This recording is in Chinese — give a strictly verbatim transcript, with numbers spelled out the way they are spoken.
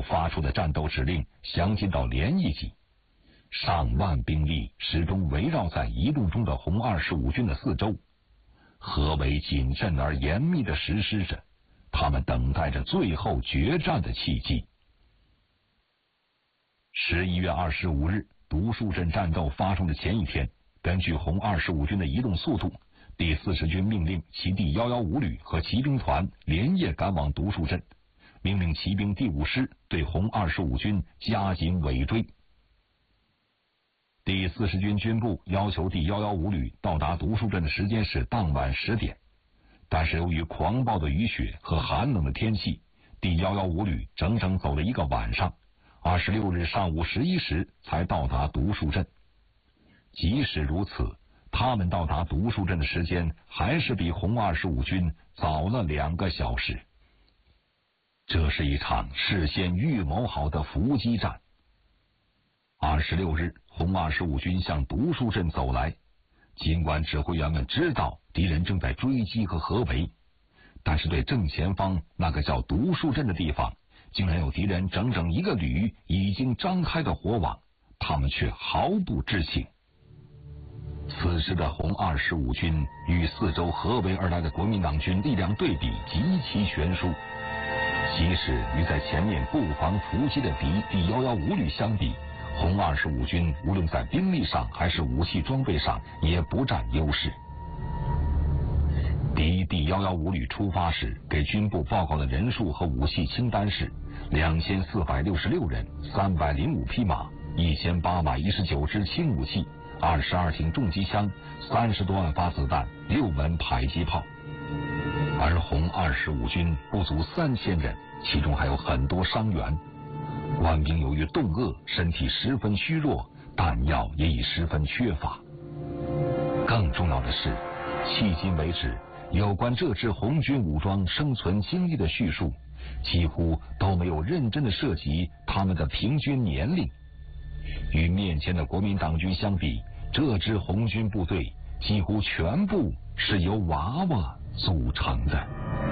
发出的战斗指令详尽到连一级，上万兵力始终围绕在移动中的红二十五军的四周，合围谨慎而严密地实施着，他们等待着最后决战的契机。十一月二十五日，独树镇战斗发生的前一天，根据红二十五军的移动速度，第四十军命令其第一一五旅和骑兵团连夜赶往独树镇，命令骑兵第五师对红二十五军加紧尾追。第四十军军部要求第一一五旅到达独树镇的时间是当晚十点，但是由于狂暴的雨雪和寒冷的天气，第一一五旅整整走了一个晚上，二十六日上午十一时才到达独树镇。即使如此，他们到达独树镇的时间还是比红二十五军早了两个小时。这是一场事先预谋好的伏击战。二十六日，红二十五军向独树镇走来，尽管指挥员们知道敌人正在追击和合围，但是对正前方那个叫独树镇的地方，竟然有敌人整整一个旅已经张开的火网，他们却毫不知情。此时的红二十五军与四周合围而来的国民党军力量对比极其悬殊，即使与在前面布防伏击的敌第一一五旅相比，红二十五军无论在兵力上还是武器装备上也不占优势。敌第一一五旅出发时给军部报告的人数和武器清单是两千四百六十六人、三百零五匹马、一千八百一十九支轻武器、二十二挺重机枪、三十多万发子弹、六门迫击炮。而红二十五军不足三千人，其中还有很多伤员。官兵由于冻饿，身体十分虚弱，弹药也已十分缺乏。更重要的是，迄今为止，有关这支红军武装生存经历的叙述，几乎都没有认真的涉及他们的平均年龄。与面前的国民党军相比，这支红军部队几乎全部是由娃娃组成的。